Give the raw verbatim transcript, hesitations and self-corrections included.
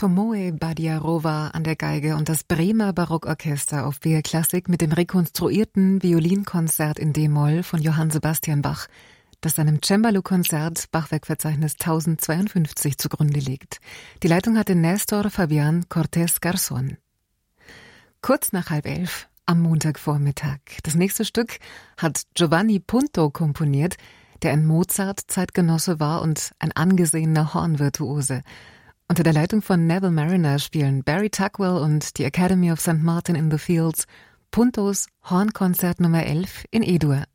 Tomoe Badiarova an der Geige und das Bremer Barockorchester auf B R Klassik mit dem rekonstruierten Violinkonzert in D-Moll von Johann Sebastian Bach, das seinem Cembalo-Konzert Bachwerkverzeichnis tausendzweiundfünfzig zugrunde liegt. Die Leitung hatte Néstor Fabián Cortés Garzón. Kurz nach halb elf am Montagvormittag. Das nächste Stück hat Giovanni Punto komponiert, der ein Mozart-Zeitgenosse war und ein angesehener Hornvirtuose. Unter der Leitung von Neville Marriner spielen Barry Tuckwell und die Academy of Saint Martin in the Fields Puntos Hornkonzert Nummer elf in E-Dur.